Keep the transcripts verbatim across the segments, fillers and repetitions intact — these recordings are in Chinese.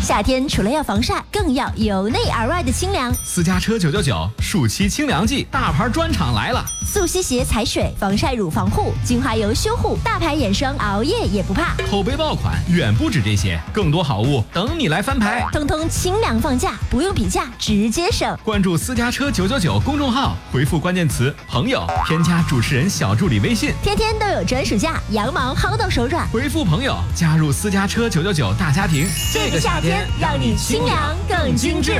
夏天除了要防晒，更要由内而外的清凉。 私家车九九九暑期清凉季，大牌专场来了！ 速吸鞋踩水，防晒乳防护，精华油修护，大牌眼霜熬夜也不怕。 口碑爆款远不止这些，更多好物等你来翻牌。 通通清凉放价，不用比价，直接省。 关注私家车九九九公众号，回复关键词朋友，添加主持人小助理微信， 天天都有专属价，羊毛薅到手软。 回复朋友，加入私家车九九九大家庭。 这个夏天让你清凉更精致。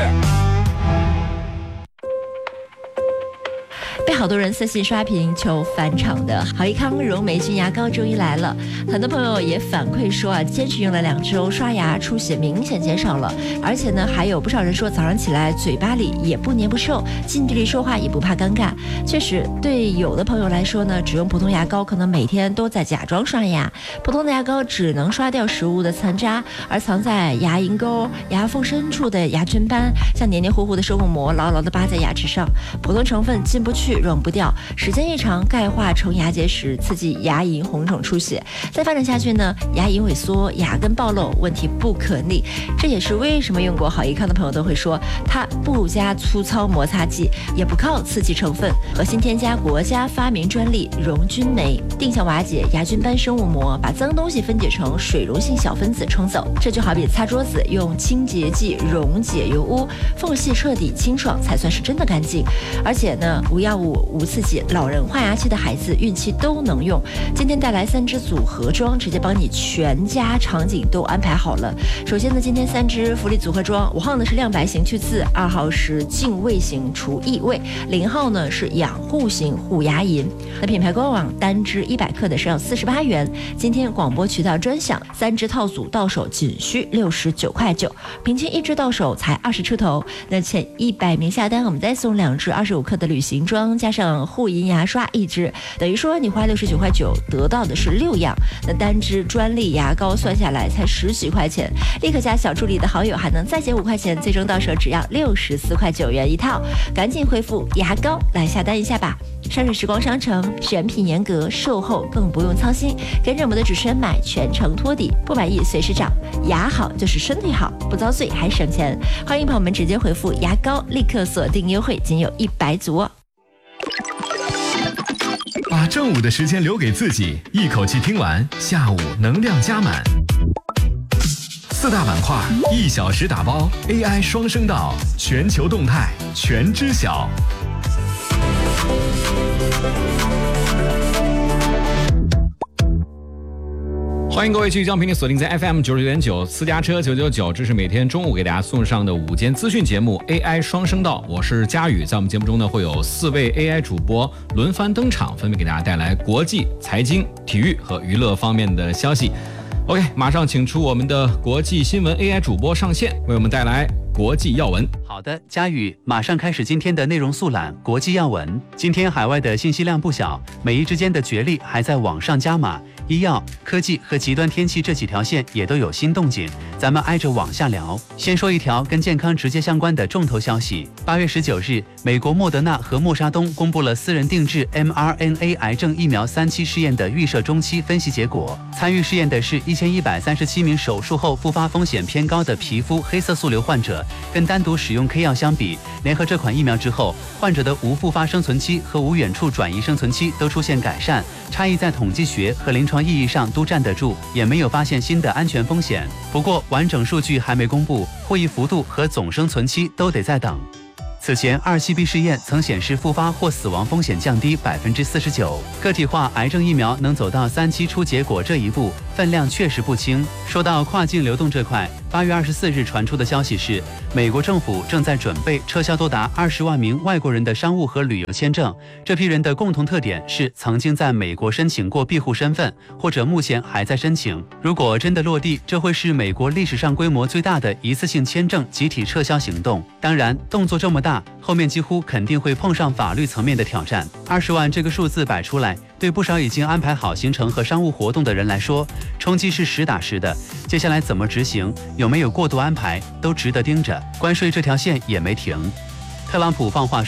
被好多人私信刷屏求返场的好益康柔霉菌牙膏终于来了，很多朋友也反馈说啊，坚持用了两周，刷牙出血明显减少了，而且呢，还有不少人说早上起来嘴巴里也不黏不臭，近距离说话也不怕尴尬。确实，对有的朋友来说呢，只用普通牙膏可能每天都在假装刷牙，普通的牙膏只能刷掉食物的残渣，而藏在牙龈沟、牙缝深处的牙菌斑，像黏黏糊糊的生物膜牢牢地扒在牙齿上，普通成分进不去溶不掉，时间一长钙化成牙结石，刺激牙龈红肿出血，再发展下去呢，牙龈萎缩，牙根暴露，问题不可逆。这也是为什么用过好益康的朋友都会说，它不加粗糙摩擦剂，也不靠刺激成分，核心添加国家发明专利溶菌酶，定向瓦解牙菌斑生物膜，把脏东西分解成水溶性小分子冲走。这就好比擦桌子用清洁剂溶解油污，缝隙彻底清爽才算是真的干净。而且呢，无药物无刺激，老人换牙期的孩子孕期都能用。今天带来三支组合装，直接帮你全家场景都安排好了。首先呢，今天三支福利组合装，五号呢是亮白型去刺，二号是净味型除异味，零号呢是养护型护牙龈。那品牌官网单支一百克的是要四十八元，今天广播渠道专享，三支套组到手仅需六十九块九，平均一支到手才二十出头。那前一百名下单，我们再送两支二十五克的旅行装，加上护龈牙刷一支，等于说你花六十九块九得到的是六样。那单支专利牙膏算下来才十几块钱，立刻加小助理的好友还能再减五块钱，最终到手只要六十四块九元一套。赶紧回复牙膏来下单一下吧。山水时光商城选品严格，售后更不用操心，跟着我们的主持人买全程托底，不满意随时找。牙好就是身体好，不遭罪还省钱。欢迎朋友们直接回复牙膏，立刻锁定优惠，仅有一百组哦。 把正午的时间留给自己，一口气听完，下午能量加满。四大板块，一小时打包 A I 双声道，全球动态全知晓。欢迎各位继续将频率锁定在 F M 九十九点九私家车九九九，这是每天中午给大家送上的午间资讯节目 A I 双声道，我是佳宇。在我们节目中呢，会有四位 A I 主播轮番登场，分别给大家带来国际、财经、体育和娱乐方面的消息。OK， 马上请出我们的国际新闻 A I 主播上线，为我们带来国际要闻。 好的，佳宇，马上开始今天的内容速览。国际要闻，今天海外的信息量不小，美伊之间的角力还在往上加码。医药、科技和极端天气这几条线也都有新动静，咱们挨着往下聊。先说一条跟健康直接相关的重头消息。八月十九日，美国莫德纳和默沙东公布了私人定制 M R N A 癌症疫苗三期试验的预设中期分析结果。参与试验的是一千一百三十七名手术后复发风险偏高的皮肤黑色素瘤患者，跟单独使用 K 药相比，联合这款疫苗之后，患者的无复发生存期和无远处转移生存期都出现改善，差异在统计学和临床意义上都站得住，也没有发现新的安全风险。不过完整数据还没公布，获益幅度和总生存期都得再等。此前二期 B 试验曾显示复发或死亡风险降低百分之四十九，个体化癌症疫苗能走到三期出结果这一步，分量确实不轻。说到跨境流动这块，八月二十四日传出的消息是，美国政府正在准备撤销多达二十万名外国人的商务和旅游签证。这批人的共同特点是曾经在美国申请过庇护身份，或者目前还在申请。如果真的落地，这会是美国历史上规模最大的一次性签证集体撤销行动。当然，动作这么大，后面几乎肯定会碰上法律层面的挑战。二十万这个数字摆出来，对不少已经安排好行程和商务活动的人来说，冲击是实打实的。接下来怎么执行，有没有过度安排，都值得盯着。关税这条线也没停。特朗普放话说，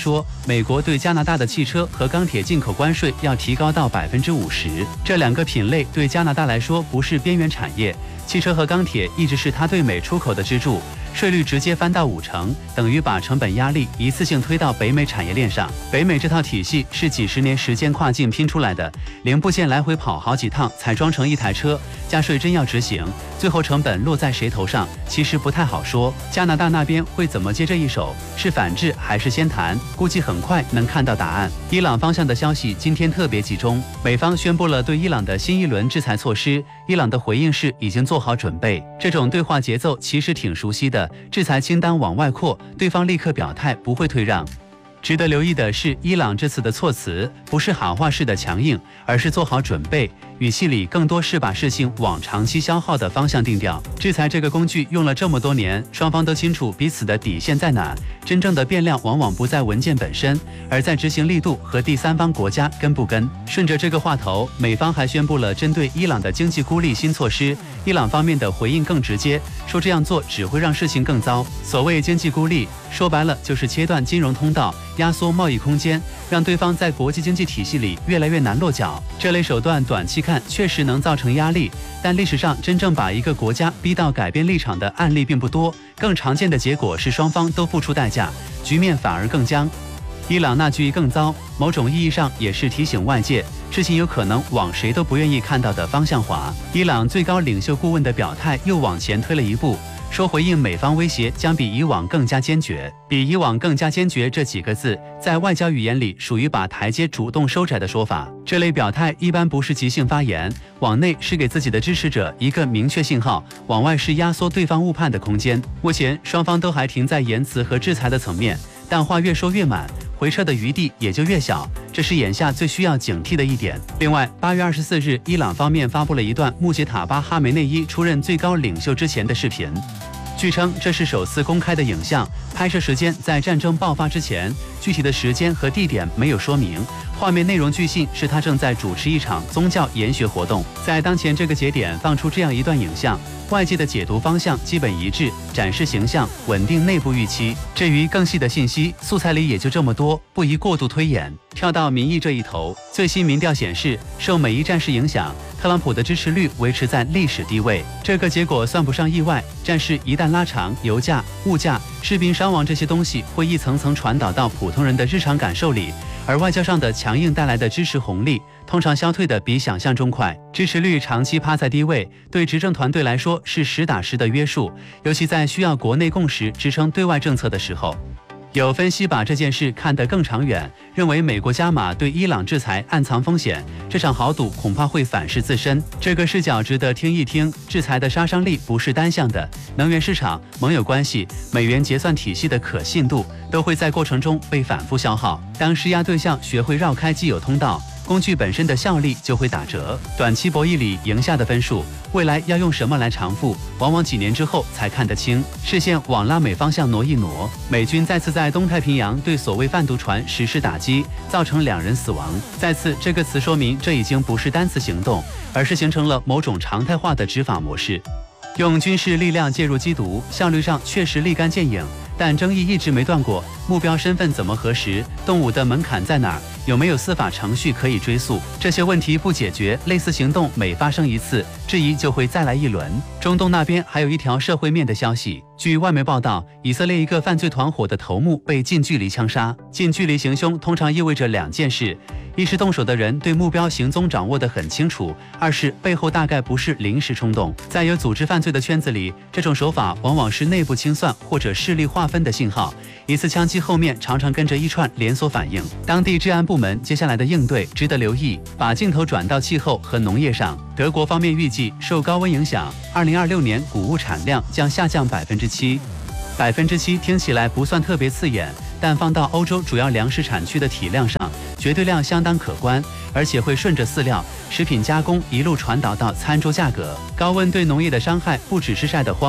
美国对加拿大的汽车和钢铁进口关税要提高到百分之五十。这两个品类对加拿大来说不是边缘产业，汽车和钢铁一直是它对美出口的支柱。税率直接翻到五成，等于把成本压力一次性推到北美产业链上。北美这套体系是几十年时间跨境拼出来的，零部件来回跑好几趟才装成一台车，加税真要执行，最后成本落在谁头上，其实不太好说。加拿大那边会怎么接这一手？是反制还是先谈？估计很快能看到答案。伊朗方向的消息今天特别集中，美方宣布了对伊朗的新一轮制裁措施，伊朗的回应是已经做好准备。这种对话节奏其实挺熟悉的。制裁清单往外扩，对方立刻表态不会退让。值得留意的是，伊朗这次的措辞不是喊话式的强硬，而是做好准备，语气里更多是把事情往长期消耗的方向定调。制裁这个工具用了这么多年，双方都清楚彼此的底线在哪，真正的变量往往不在文件本身，而在执行力度和第三方国家跟不跟。顺着这个话头，美方还宣布了针对伊朗的经济孤立新措施，伊朗方面的回应更直接，说这样做只会让事情更糟。所谓经济孤立，说白了就是切断金融通道，压缩贸易空间，让对方在国际经济体系里越来越难落脚。这类手段短期看确实能造成压力，但历史上真正把一个国家逼到改变立场的案例并不多，更常见的结果是双方都付出代价，局面反而更僵。伊朗那句更糟，某种意义上也是提醒外界，事情有可能往谁都不愿意看到的方向滑。伊朗最高领袖顾问的表态又往前推了一步，说回应美方威胁将比以往更加坚决。比以往更加坚决这几个字，在外交语言里属于把台阶主动收窄的说法。这类表态一般不是即兴发言，往内是给自己的支持者一个明确信号，往外是压缩对方误判的空间。目前双方都还停在言辞和制裁的层面，但话越说越满，回撤的余地也就越小，这是眼下最需要警惕的一点。另外，八月二十四日，伊朗方面发布了一段穆杰塔巴·哈梅内伊出任最高领袖之前的视频。据称，这是首次公开的影像，拍摄时间在战争爆发之前，具体的时间和地点没有说明。画面内容据信是他正在主持一场宗教研学活动。在当前这个节点放出这样一段影像，外界的解读方向基本一致，展示形象，稳定内部预期。至于更细的信息，素材里也就这么多，不宜过度推演。跳到民意这一头，最新民调显示，受美伊战事影响，特朗普的支持率维持在历史低位。这个结果算不上意外，战事一旦拉长，油价、物价、士兵伤亡这些东西会一层层传导到普通人的日常感受里。而外交上的强硬带来的支持红利，通常消退的比想象中快。支持率长期趴在低位，对执政团队来说是实打实的约束，尤其在需要国内共识支撑对外政策的时候。有分析把这件事看得更长远，认为美国加码对伊朗制裁暗藏风险，这场豪赌恐怕会反噬自身。这个视角值得听一听。制裁的杀伤力不是单向的，能源市场、盟友关系、美元结算体系的可信度都会在过程中被反复消耗。当施压对象学会绕开既有通道，工具本身的效力就会打折。短期博弈里赢下的分数，未来要用什么来偿付，往往几年之后才看得清。视线往拉美方向挪一挪，美军再次在东太平洋对所谓贩毒船实施打击，造成两人死亡。再次这个词说明，这已经不是单次行动，而是形成了某种常态化的执法模式。用军事力量介入缉毒，效率上确实立竿见影，但争议一直没断过。目标身份怎么核实？动武的门槛在哪儿？有没有司法程序可以追溯？这些问题不解决，类似行动每发生一次，质疑就会再来一轮。中东那边还有一条社会面的消息，据外媒报道，以色列一个犯罪团伙的头目被近距离枪杀。近距离行凶通常意味着两件事：一是动手的人对目标行踪掌握得很清楚；二是背后大概不是临时冲动。在有组织犯罪的圈子里，这种手法往往是内部清算或者势力划分的信号。一次枪击后面常常跟着一串连锁反应，当地治安部门接下来的应对值得留意。把镜头转到气候和农业上，德国方面预计受高温影响，二零二六年谷物产量将下降百分之七。百分之七听起来不算特别刺眼，但放到欧洲主要粮食产区的体量上，绝对量相当可观，而且会顺着饲料、食品加工一路传导到餐桌价格。高温对农业的伤害不只是晒得荒，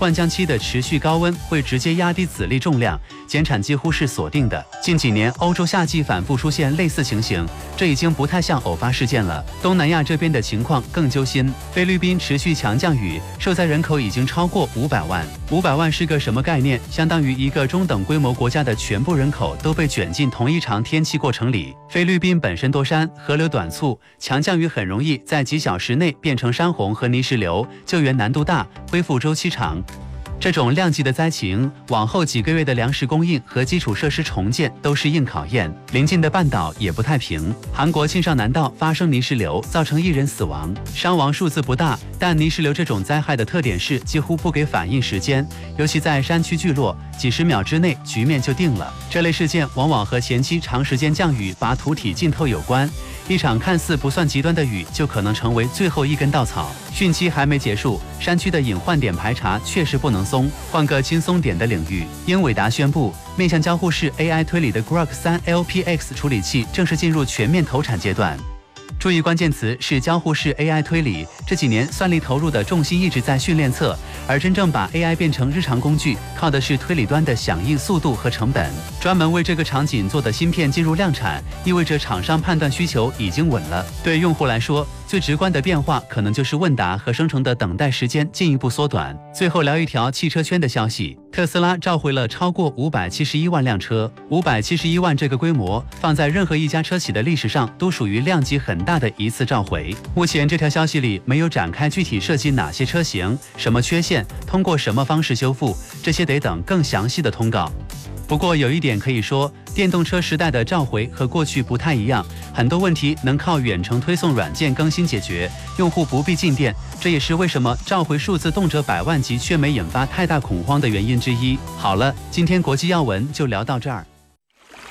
换浆期的持续高温会直接压低籽粒重量，减产几乎是锁定的。近几年欧洲夏季反复出现类似情形，这已经不太像偶发事件了。东南亚这边的情况更揪心，菲律宾持续强降雨，受灾人口已经超过五百万。五百万是个什么概念？相当于一个中等规模国家的全部人口都被卷进同一场天气过程里。菲律宾本身多山，河流短促，强降雨很容易在几小时内变成山洪和泥石流，救援难度大，恢复周期长。这种量级的灾情，往后几个月的粮食供应和基础设施重建都是硬考验。邻近的半岛也不太平，韩国庆尚南道发生泥石流，造成一人死亡，伤亡数字不大，但泥石流这种灾害的特点是几乎不给反应时间，尤其在山区聚落，几十秒之内局面就定了。这类事件往往和前期长时间降雨把土体浸透有关。一场看似不算极端的雨，就可能成为最后一根稻草。汛期还没结束，山区的隐患点排查确实不能松。换个轻松点的领域，英伟达宣布，面向交互式 A I 推理的 Grok 三 L P X 处理器正式进入全面投产阶段。注意关键词是交互式 A I 推理，这几年算力投入的重心一直在训练侧，而真正把 A I 变成日常工具，靠的是推理端的响应速度和成本。专门为这个场景做的芯片进入量产，意味着厂商判断需求已经稳了。对用户来说，最直观的变化可能就是问答和生成的等待时间进一步缩短。最后聊一条汽车圈的消息，特斯拉召回了超过五百七十一万辆车，五百七十一万这个规模放在任何一家车企的历史上都属于量级很大的一次召回。目前这条消息里没有展开具体涉及哪些车型、什么缺陷、通过什么方式修复，这些得等更详细的通告。不过有一点可以说，电动车时代的召回和过去不太一样，很多问题能靠远程推送软件更新解决，用户不必进店，这也是为什么召回数字动辄百万级却没引发太大恐慌的原因之一。好了，今天国际要闻就聊到这儿。